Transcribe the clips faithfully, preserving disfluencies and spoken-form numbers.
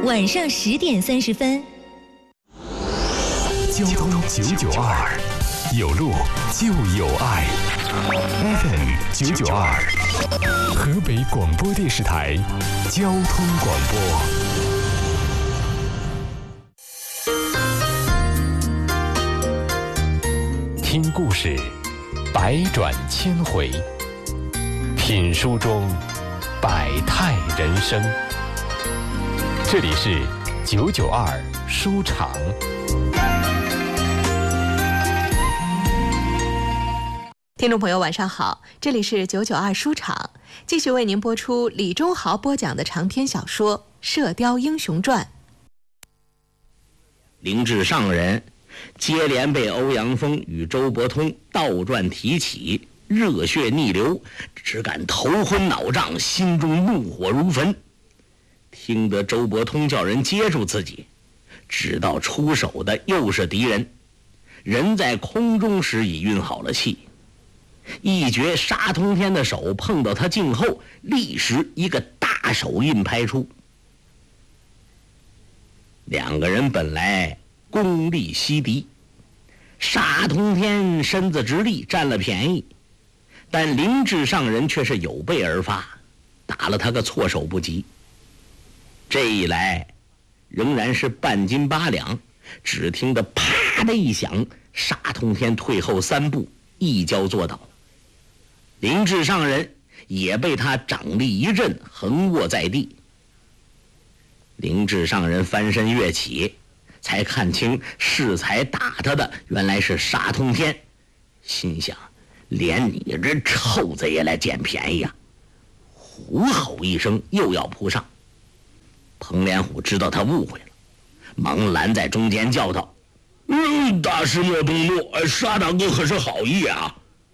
晚上十点三十分。 交通九九二，有路就有爱。F M 九九二，河北广播电视台交通广播。听故事，百转千回；品书中，百态人生。这里是九九二书场。 听众朋友晚上好，这里是九九二书场，继续为您播出李忠豪播讲的长篇小说《射雕英雄传》。 凌至上人接连被欧阳锋与周伯通倒转提起，热血逆流，只感头昏脑胀，心中怒火如焚。听得周伯通叫人接住自己，知道出手的又是敌人，人在空中时已运好了气，一觉杀通天的手碰到他颈后，立时一个大手印拍出。两个人本来功力西敌，杀通天身子直立占了便宜，但凌至上人却是有备而发，打了他个措手不及。这一来仍然是半斤八两，只听得啪的一响，杀通天退后三步，一跤坐倒。凌至上人也被他掌力一震，横卧在地。凌至上人翻身跃起，才看清适才打他的原来是杀通天，心想连你这臭贼也来捡便宜啊！虎吼一声，又要扑上。彭连虎知道他误会了，忙拦在中间叫道：“嗯，大师莫动怒，沙大哥可是好意啊！”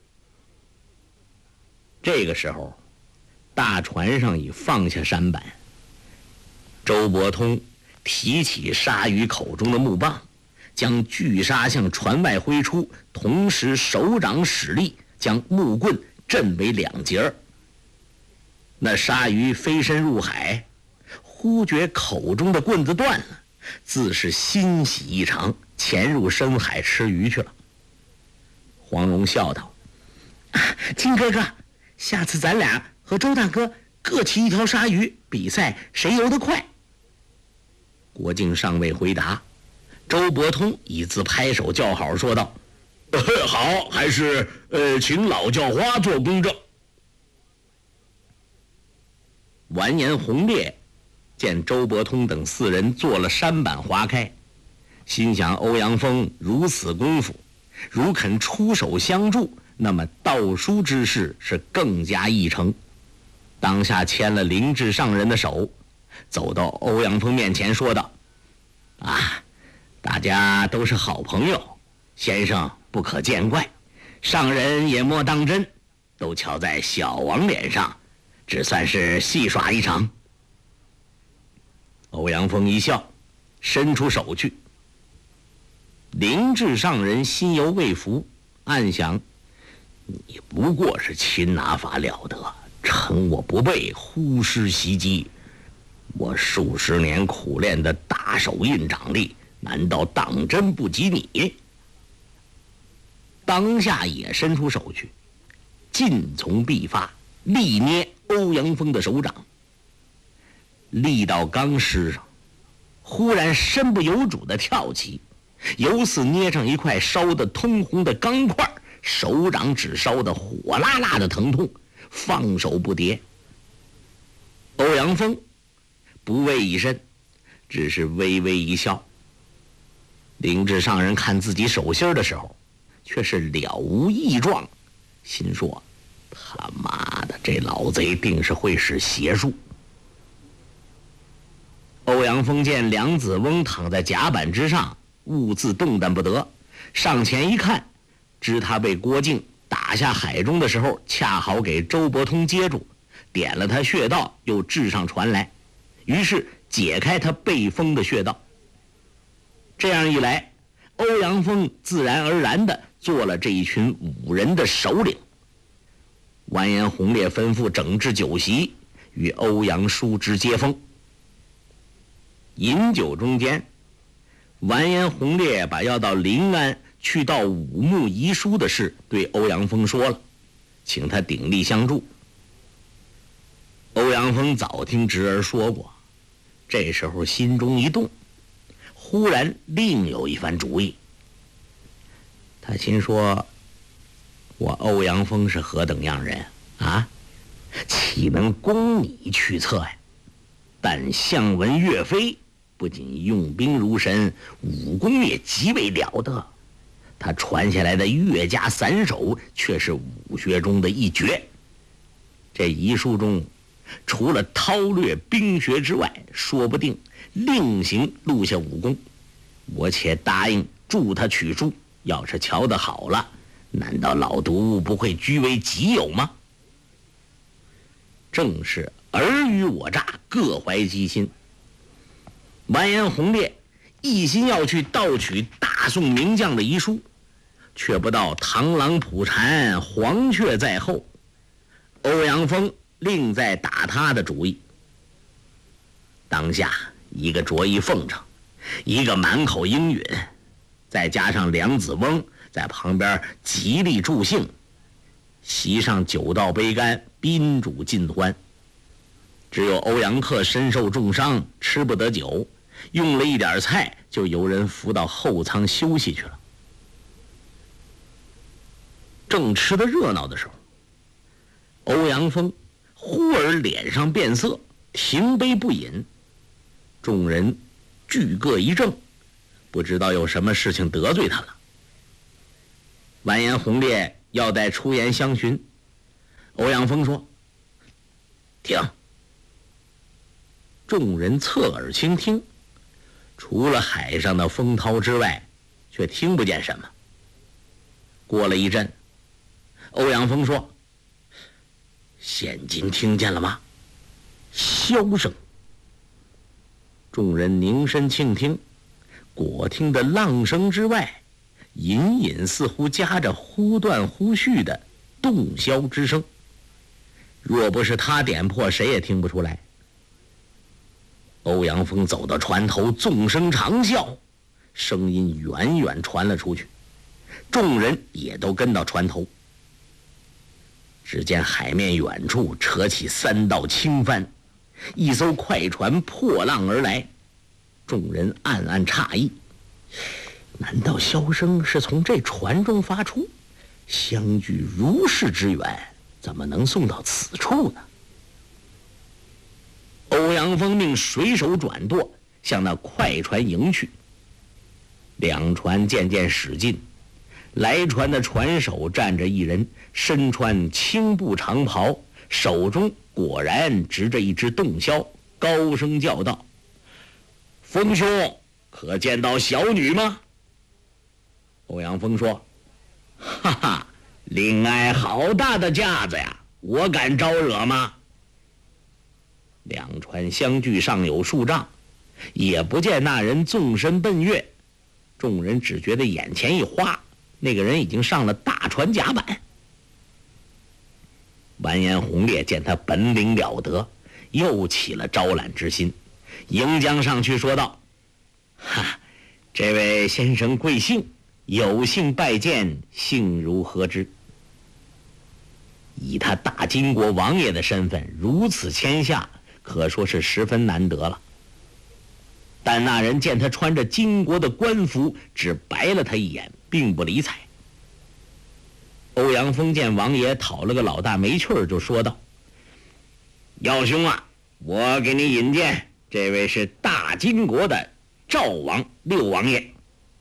这个时候，大船上已放下舢板，周伯通提起鲨鱼口中的木棒，将巨鲨向船外挥出，同时手掌使力，将木棍震为两截。那鲨鱼飞身入海，忽觉口中的棍子断了，自是欣喜异常，潜入深海吃鱼去了。黄蓉笑道：“啊，金哥哥，下次咱俩和周大哥各骑一条鲨鱼，比赛谁游得快。”郭靖尚未回答，周伯通已自拍手叫好，说道：“呃、好，还是呃，请老叫花做公证。”完颜洪烈见周伯通等四人做了舢板划开，心想欧阳锋如此功夫，如肯出手相助，那么盗书之事是更加易成。当下牵了凌至上人的手，走到欧阳锋面前说道：“啊，大家都是好朋友，先生不可见怪，上人也莫当真，都瞧在小王脸上，只算是戏耍一场。”欧阳锋一笑，伸出手去。凌至上人心犹未服，暗想：你不过是擒拿法了得，趁我不备，忽施袭击。我数十年苦练的大手印掌力，难道当真不及你？当下也伸出手去，劲从必发，力捏欧阳锋的手掌。力道刚施上，忽然身不由主地跳起，犹似捏上一块烧得通红的钢块，手掌只烧得火辣辣的疼痛，放手不迭。欧阳锋不为以身，只是微微一笑。凌至上人看自己手心的时候，却是了无异状，心说：他妈的，这老贼定是会使邪术。欧阳锋见梁子翁躺在甲板之上，兀自动弹不得，上前一看，知他被郭靖打下海中的时候，恰好给周伯通接住，点了他穴道，又掷上船来，于是解开他被封的穴道。这样一来，欧阳锋自然而然地做了这一群五人的首领。完颜洪烈吩咐整治酒席，与欧阳叔之接风。 饮酒中间，完颜洪烈把要到临安去到武穆遗书的事对欧阳锋说了，请他鼎力相助。欧阳锋早听侄儿说过，这时候心中一动，忽然另有一番主意。他心说，我欧阳锋是何等样人啊，岂能供你去策呀？但相闻岳飞不仅用兵如神，武功也极为了得，他传下来的岳家散手却是武学中的一绝。这遗书中除了韬略兵学之外，说不定另行录下武功。我且答应助他取书，要是瞧得好了，难道老独不会据为己有吗？正是尔虞我诈，各怀己心。完颜洪烈一心要去盗取大宋名将的遗书，却不道螳螂捕蝉，黄雀在后。欧阳锋另在打他的主意。当下一个着衣奉承，一个满口应允，再加上梁子翁在旁边极力助兴，席上酒到杯干，宾主尽欢。只有欧阳克身受重伤，吃不得酒，用了一点菜，就由人扶到后舱休息去了。正吃得热闹的时候，欧阳锋忽而脸上变色，停杯不饮。众人俱各一怔，不知道有什么事情得罪他了。完颜洪烈要待出言相询，欧阳锋说：“停。”众人侧耳倾听，除了海上的风涛之外，却听不见什么。过了一阵，欧阳锋说：“现今听见了吗？”箫声。众人凝神倾听，果听得浪声之外，隐隐似乎夹着忽断忽续的洞箫之声。若不是他点破，谁也听不出来。欧阳锋走到船头，纵声长啸，声音远远传了出去，众人也都跟到船头。只见海面远处扯起三道轻帆，一艘快船破浪而来，众人暗暗诧异，难道箫声是从这船中发出？相距如是之远，怎么能送到此处呢？欧阳锋命水手转舵，向那快船迎去。两船渐渐驶近，来船的船首站着一人，身穿青布长袍，手中果然执着一只洞箫，高声叫道：“锋兄，可见到小女吗？”欧阳锋说：“哈哈，令爱好大的架子呀，我敢招惹吗？”两船相距尚有数丈，也不见那人纵身奔越，众人只觉得眼前一花，那个人已经上了大船甲板。完颜洪烈见他本领了得，又起了招揽之心，迎将上去说道：“哈，这位先生贵姓？有幸拜见，幸如何之？”以他大金国王爷的身份如此谦下，可说是十分难得了。但那人见他穿着金国的官服，只白了他一眼，并不理睬。欧阳锋见王爷讨了个老大没趣儿，就说道：“耀兄啊，我给你引荐，这位是大金国的赵王六王爷。”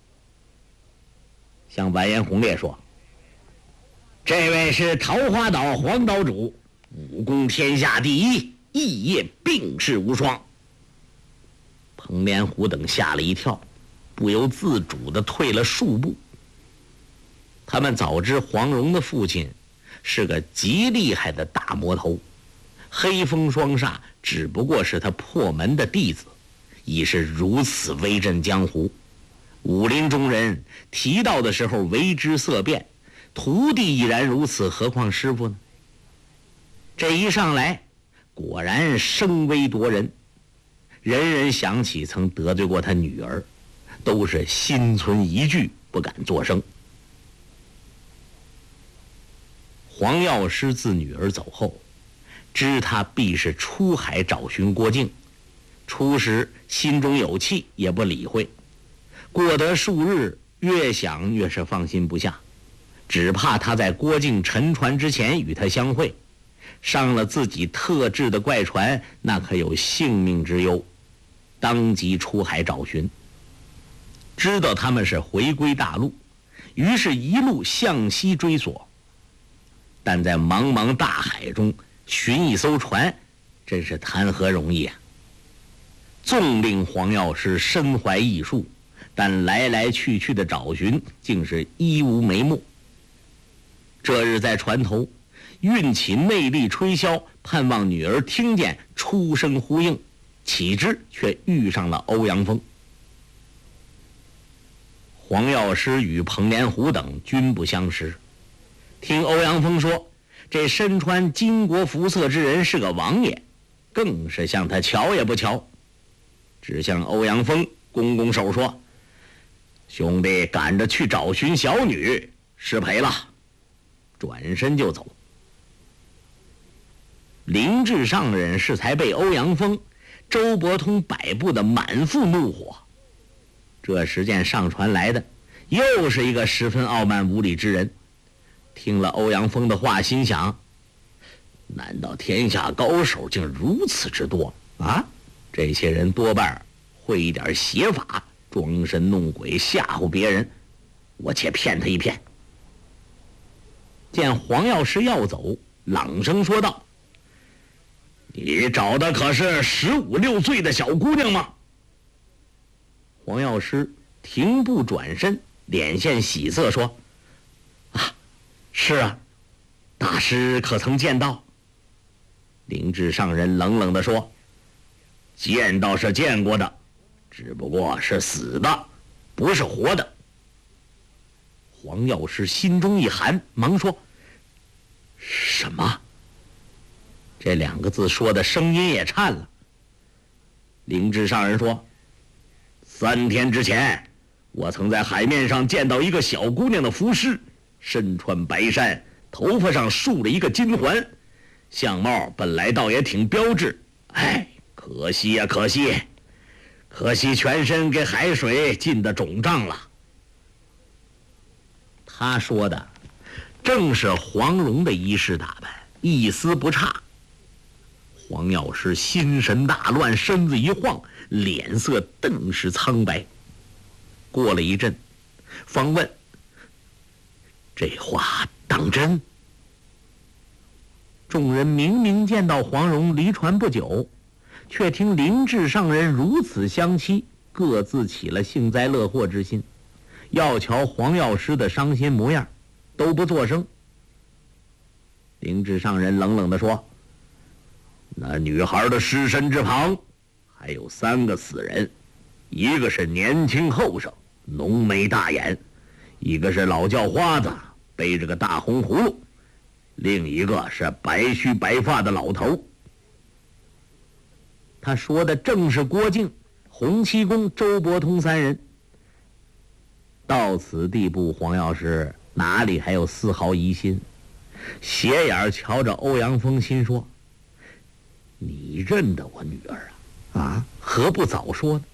向完颜洪烈说：“这位是桃花岛黄岛主，武功天下第一，异业并世无双。”彭连虎等吓了一跳，不由自主地退了数步。他们早知黄蓉的父亲是个极厉害的大魔头，黑风双煞只不过是他破门的弟子，已是如此威震江湖。武林中人提到的时候为之色变，徒弟亦然如此，何况师傅呢？这一上来果然声威夺人， 人人想起曾得罪过他女儿，都是心存疑惧，不敢作声。黄药师自女儿走后，知他必是出海找寻郭靖，初时心中有气，也不理会。过得数日，越想越是放心不下，只怕他在郭靖沉船之前与他相会，上了自己特制的怪船，那可有性命之忧，当即出海找寻。知道他们是回归大陆，于是一路向西追索。但在茫茫大海中寻一艘船，真是谈何容易啊！纵令黄药师身怀异术，但来来去去的找寻，竟是一无眉目。这日在船头运起内力吹箫，盼望女儿听见出声呼应，岂知却遇上了欧阳锋。黄药师与彭连虎等均不相识，听欧阳锋说这身穿金国服色之人是个王爷，更是向他瞧也不瞧，只向欧阳锋拱拱手说：兄弟赶着去找寻小女，失陪了，转身就走。林志上人是才被欧阳锋、周伯通摆布的满腹怒火，这时见上船来的又是一个十分傲慢无礼之人，听了欧阳锋的话，心想：难道天下高手竟如此之多啊？这些人多半会一点邪法，装神弄鬼，吓唬别人，我且骗他一骗。见黄药师要走，朗声说道：你找的可是十五六岁的小姑娘吗？黄药师停步转身，脸现喜色，说：啊，是啊，大师可曾见到？灵智上人冷冷地说：见到是见过的，只不过是死的，不是活的。黄药师心中一寒，忙说：什么？这两个字说的声音也颤了。灵智上人说：三天之前，我曾在海面上见到一个小姑娘的浮尸，身穿白衫，头发上竖了一个金环，相貌本来倒也挺标致，哎，可惜呀、啊，可惜，可惜全身给海水浸得肿胀了。他说的正是黄蓉的衣饰打扮，一丝不差。黄药师心神大乱，身子一晃，脸色顿时苍白。过了一阵，方问：这话当真？众人明明见到黄蓉离船不久，却听林志上人如此相欺，各自起了幸灾乐祸之心，要瞧黄药师的伤心模样，都不作声。林志上人冷冷地说：那女孩的尸身之旁还有三个死人，一个是年轻后生，浓眉大眼，一个是老叫花子，背着个大红葫芦，另一个是白须白发的老头。他说的正是郭靖、洪七公、周伯通三人。到此地步，黄药师哪里还有丝毫疑心，斜眼瞧着欧阳锋，心说：你认得我女儿啊？啊，何不早说呢？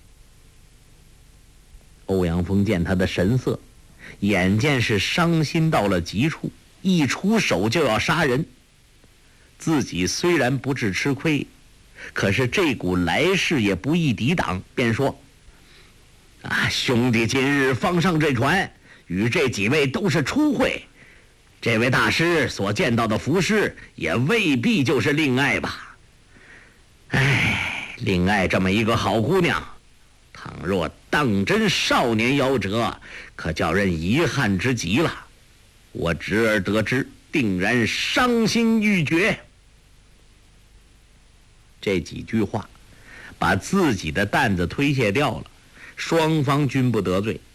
欧阳锋见他的神色，眼见是伤心到了极处，一出手就要杀人。自己虽然不致吃亏，可是这股来势也不易抵挡，便说：啊，兄弟今日方上这船，与这几位都是初会，这位大师所见到的浮尸也未必就是令爱吧。唉，令爱这么一个好姑娘，倘若当真少年夭折，可叫人遗憾之极了。我侄儿得知，定然伤心欲绝。这几句话把自己的担子推卸掉了，双方均不得罪。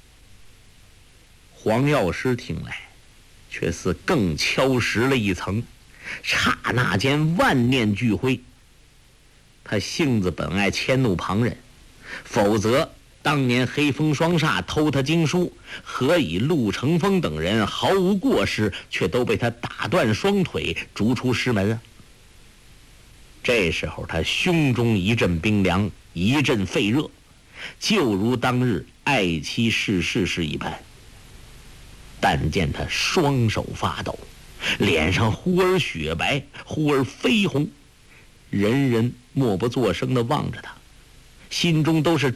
黄药师听来却似更敲实了一层，刹那间万念俱灰。 他性子本爱迁怒旁人，否则当年黑风双煞偷他经书，何以陆承风等人毫无过失，却都被他打断双腿，逐出师门啊？这时候他胸中一阵冰凉，一阵肺热，就如当日爱妻逝世时一般。但见他双手发抖，脸上忽而雪白，忽而绯红，人人默不作声地望着他，心中都是